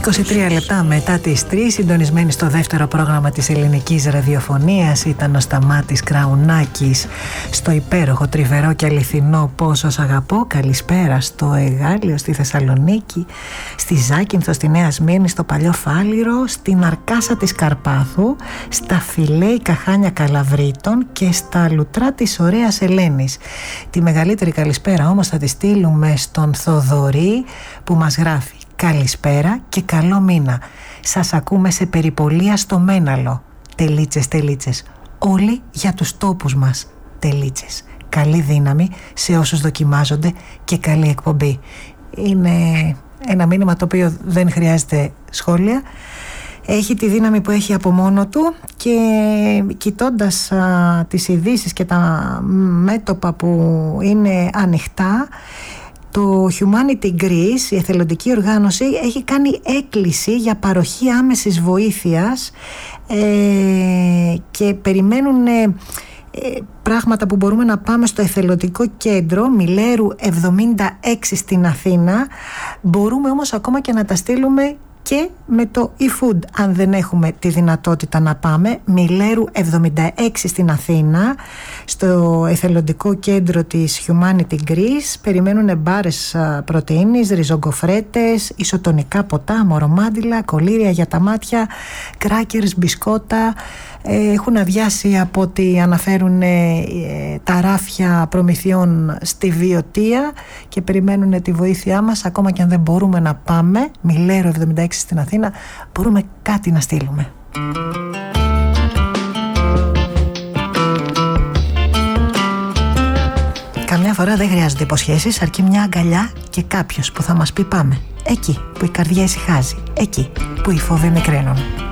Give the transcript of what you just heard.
23 λεπτά μετά τις 3, συντονισμένοι στο δεύτερο πρόγραμμα της ελληνικής ραδιοφωνίας, ήταν ο Σταμάτης Κραουνάκης στο υπέροχο, τρυφερό και αληθινό «Πόσο σ' αγαπώ». Καλησπέρα στο Εγάλιο, στη Θεσσαλονίκη, στη Ζάκυνθο, στη Νέα Σμύρνη, στο Παλιό Φάληρο, στην Αρκάσα της Καρπάθου, στα Φιλέικα Χάνια Καλαβρίτων και στα Λουτρά της Ωραίας Ελένης. Τη μεγαλύτερη καλησπέρα όμως θα τη στείλουμε στον Θοδωρή που μας γράφει: καλησπέρα και καλό μήνα. Σας ακούμε σε περιπολία στο Μέναλο. Τελίτσες, τελίτσες. Όλοι για τους τόπους μας. Τελίτσες. Καλή δύναμη σε όσους δοκιμάζονται και καλή εκπομπή. Είναι ένα μήνυμα το οποίο δεν χρειάζεται σχόλια. Έχει τη δύναμη που έχει από μόνο του και κοιτώντας τις ειδήσεις και τα μέτωπα που είναι ανοιχτά, το Humanity Greece, η εθελοντική οργάνωση, έχει κάνει έκκληση για παροχή άμεσης βοήθειας και περιμένουν πράγματα που μπορούμε να πάμε στο εθελοντικό κέντρο Μιλέρου 76 στην Αθήνα. Μπορούμε όμως ακόμα και να τα στείλουμε και με το e-food αν δεν έχουμε τη δυνατότητα να πάμε. Μιλέρου 76 στην Αθήνα, στο εθελοντικό κέντρο της Humanity Greece. Περιμένουν μπάρες πρωτεΐνης, ριζογκοφρέτες, ισοτονικά ποτά, μορομάντιλα, κολλήρια για τα μάτια, κράκερς, μπισκότα. Έχουν αδειάσει από ό,τι αναφέρουν τα ράφια προμηθειών στη Βιωτία και περιμένουν τη βοήθειά μας. Ακόμα και αν δεν μπορούμε να πάμε, Μιλέρο 76 στην Αθήνα, μπορούμε κάτι να στείλουμε. Καμιά φορά δεν χρειάζονται υποσχέσεις, αρκεί μια αγκαλιά και κάποιος που θα μας πει πάμε. Εκεί που η καρδιά ησυχάζει, εκεί που οι φόβοι μικραίνουν.